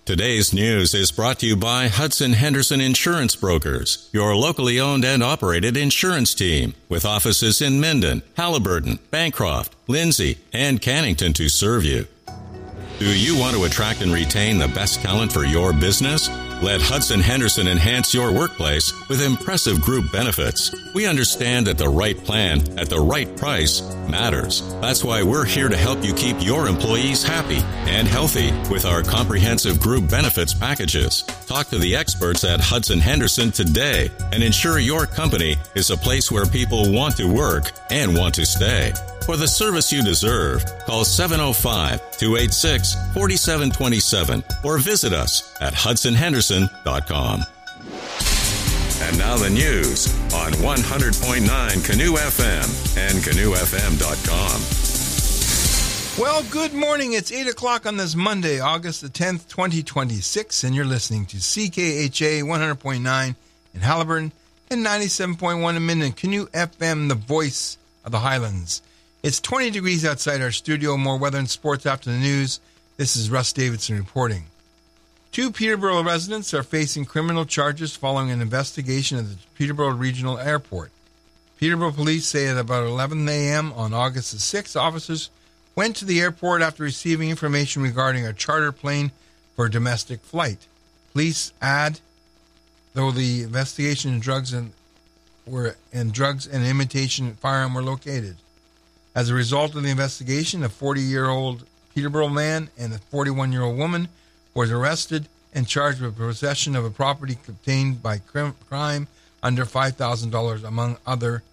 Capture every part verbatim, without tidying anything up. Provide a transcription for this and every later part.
Today's news is brought to you by Hudson Henderson Insurance Brokers, your locally owned and operated insurance team, with offices in Minden, Halliburton, Bancroft, Lindsay, and Cannington to serve you. Do you want to attract and retain the best talent for your business? Let Hudson Henderson enhance your workplace with impressive group benefits. We understand that the right plan at the right price matters. That's why we're here to help you keep your employees happy and healthy with our comprehensive group benefits packages. Talk to the experts at Hudson Henderson today and ensure your company is a place where people want to work and want to stay. For the service you deserve, call seven oh five, two eight six, four seven two seven or visit us at hudson henderson dot com. And now the news on one hundred point nine Canoe F M and canoe f m dot com. Well, good morning. It's eight o'clock on this Monday, August the tenth, twenty twenty-six, and you're listening to C K H A one hundred point nine in Halliburton and ninety-seven point one in Minden. Canoe F M, the voice of the Highlands. It's twenty degrees outside our studio. More weather and sports after the news. This is Russ Davidson reporting. Two Peterborough residents are facing criminal charges following an investigation at the Peterborough Regional Airport. Peterborough police say at about eleven a.m. on August the sixth, officers went to the airport after receiving information regarding a charter plane for a domestic flight. Police add, though the investigation in drugs and were and drugs and imitation firearm were located. As a result of the investigation, a forty-year-old Peterborough man and a forty-one-year-old woman was arrested and charged with possession of a property obtained by crime under five thousand dollars, among other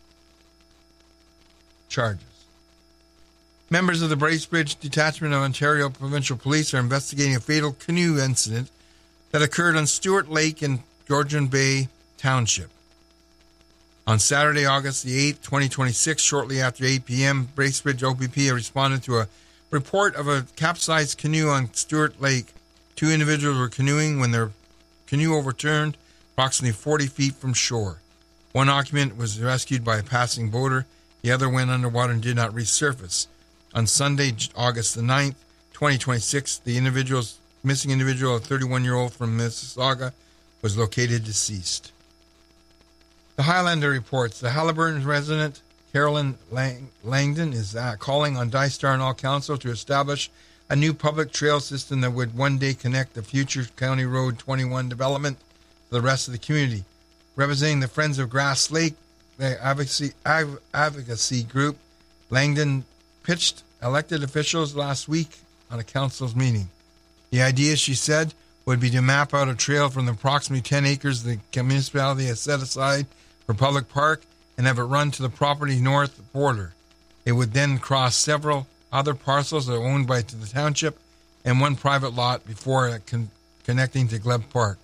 charges. Members of the Bracebridge Detachment of Ontario Provincial Police are investigating a fatal canoe incident that occurred on Stewart Lake in Georgian Bay Township. On Saturday, August the eighth, twenty twenty-six, shortly after eight p.m., Bracebridge O P P responded to a report of a capsized canoe on Stewart Lake. Two individuals were canoeing when their canoe overturned approximately forty feet from shore. One occupant was rescued by a passing boater. The other went underwater and did not resurface. On Sunday, August the ninth, twenty twenty-six, the individual's missing individual, a thirty-one-year-old from Mississauga, was located deceased. The Highlander reports the Halliburton resident Carolyn Lang- Langdon is uh, calling on Dystar and all council to establish a new public trail system that would one day connect the future County Road twenty-one development to the rest of the community. Representing the Friends of Grass Lake, the advocacy, Av- advocacy group, Langdon pitched elected officials last week on a council's meeting. The idea, she said, would be to map out a trail from the approximately ten acres the municipality has set aside for public park and have it run to the property north border. It would then cross several other parcels that are owned by the township and one private lot before con- connecting to Glebe Park.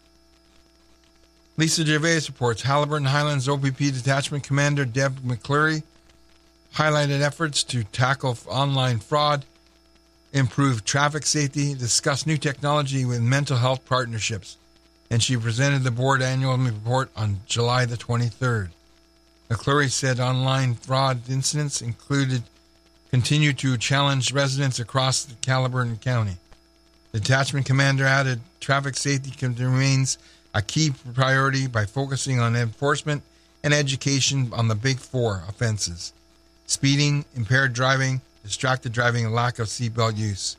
Lisa Gervais reports Halliburton Highlands O P P Detachment Commander Deb McCleary highlighted efforts to tackle online fraud, improve traffic safety, discuss new technology with mental health partnerships, and she presented the board annual report on July the twenty-third. McCleary said online fraud incidents included continue to challenge residents across the Halliburton County. The detachment commander added traffic safety remains a key priority by focusing on enforcement and education on the big four offenses: speeding, impaired driving, distracted driving, and lack of seatbelt use.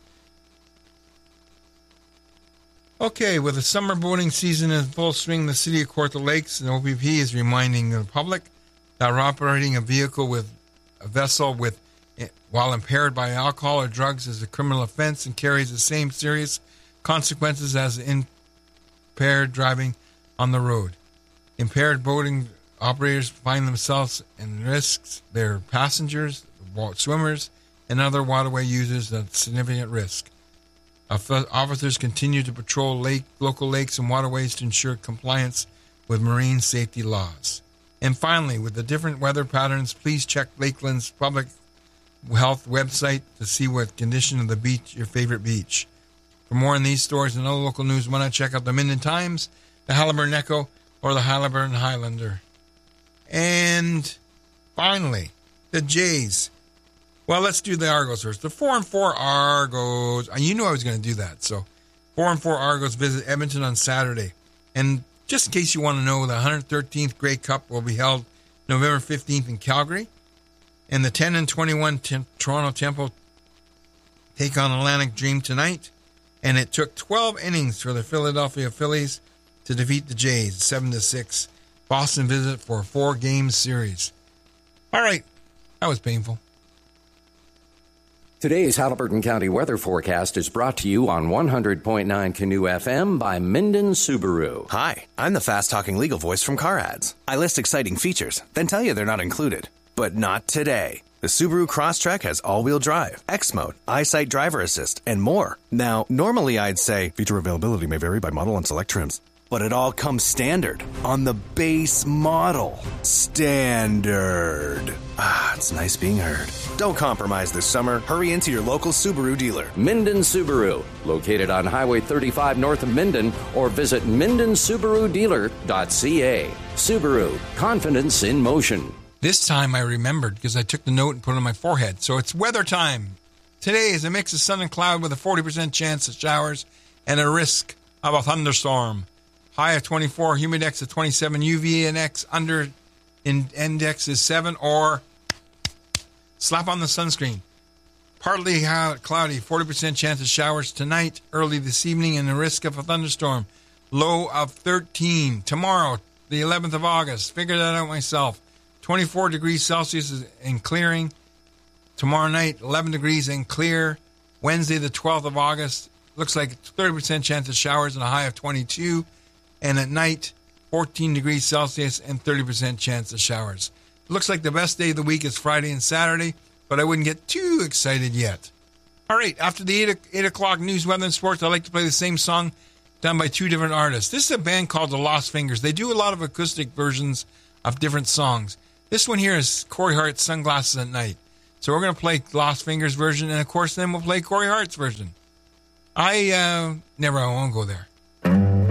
Okay, with the summer boating season in full swing, the City of Kawartha Lakes and O P P is reminding the public that operating a vehicle with a vessel with while impaired by alcohol or drugs is a criminal offense and carries the same serious consequences as impaired driving on the road. Impaired boating operators find themselves in risks their passengers, swimmers, and other waterway users at significant risk. Officers continue to patrol lake, local lakes and waterways to ensure compliance with marine safety laws. And finally, with the different weather patterns, please check Lakeland's public health website to see what condition of the beach, your favorite beach. For more on these stories and other local news, why not check out the Minden Times, the Halliburton Echo, or the Halliburton Highlander. And finally, the Jays. Well, let's do the Argos first. The four and four Argos. You knew I was going to do that, so four and four Argos visit Edmonton on Saturday. And just in case you want to know, the one hundred thirteenth Grey Cup will be held November fifteenth in Calgary. And the ten and twenty-one Tem- Toronto Temple take on Atlantic Dream tonight. And it took twelve innings for the Philadelphia Phillies to defeat the Jays, seven to six. Boston visit for a four-game series. All right. That was painful. Today's Haliburton County weather forecast is brought to you on one hundred point nine Canoe F M by Minden Subaru. Hi, I'm the fast-talking legal voice from Car Ads. I list exciting features, then tell you they're not included. But not today. The Subaru Crosstrek has all-wheel drive, X-Mode, EyeSight driver assist, and more. Now, normally I'd say feature availability may vary by model and select trims. But it all comes standard on the base model. Standard. Ah, it's nice being heard. Don't compromise this summer. Hurry into your local Subaru dealer. Minden Subaru, located on Highway thirty-five north of Minden, or visit minden subaru dealer dot c a. Subaru, confidence in motion. This time I remembered because I took the note and put it on my forehead. So it's weather time. Today is a mix of sun and cloud with a forty percent chance of showers and a risk of a thunderstorm. High of twenty-four, humidex of twenty-seven, U V index under in index is seven, or slap on the sunscreen. Partly cloudy, forty percent chance of showers tonight, early this evening, and a risk of a thunderstorm. Low of thirteen. Tomorrow, the eleventh of August, figured that out myself. twenty-four degrees Celsius and clearing. Tomorrow night, eleven degrees and clear. Wednesday, the twelfth of August, looks like thirty percent chance of showers and a high of twenty-two. And at night, fourteen degrees Celsius and thirty percent chance of showers. Looks like the best day of the week is Friday and Saturday, but I wouldn't get too excited yet. All right, after the eight, eight o'clock news, weather, and sports, I like to play the same song done by two different artists. This is a band called The Lost Fingers. They do a lot of acoustic versions of different songs. This one here is Corey Hart's Sunglasses at Night. So we're going to play Lost Fingers version, and of course then we'll play Corey Hart's version. I, uh, never, I won't go there.